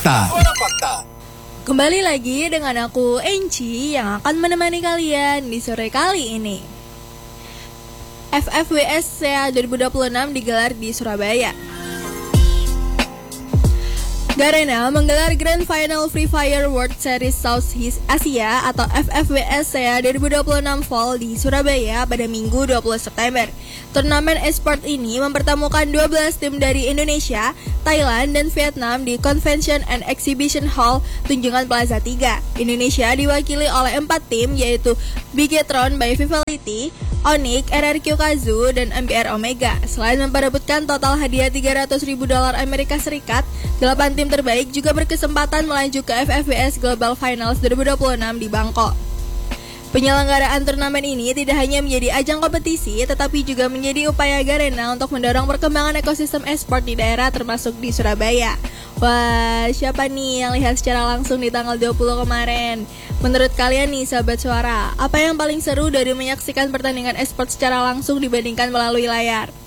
Fakta. Kembali lagi dengan aku Enci yang akan menemani kalian di sore kali ini. FFWS SEA 2026 digelar di Surabaya. Garena menggelar Grand Final Free Fire World Series Southeast Asia atau FFWS SEA 2026 Fall di Surabaya pada Minggu 20 September. Turnamen e-sport ini mempertemukan 12 tim dari Indonesia, Thailand, dan Vietnam di Convention and Exhibition Hall Tunjungan Plaza 3. Indonesia diwakili oleh 4 tim yaitu Bigetron by Vivality, Onyx, RRQ Kazoo, dan MBR Omega. Selain memperebutkan total hadiah $300.000 Amerika Serikat, 8 tim terbaik juga berkesempatan melaju ke FFWS Global Finals 2026 di Bangkok. Penyelenggaraan turnamen ini tidak hanya menjadi ajang kompetisi, tetapi juga menjadi upaya Garena untuk mendorong perkembangan ekosistem e-sport di daerah termasuk di Surabaya. Wah, siapa nih yang lihat secara langsung di tanggal 20 kemarin? Menurut kalian nih sahabat suara, apa yang paling seru dari menyaksikan pertandingan e-sport secara langsung dibandingkan melalui layar?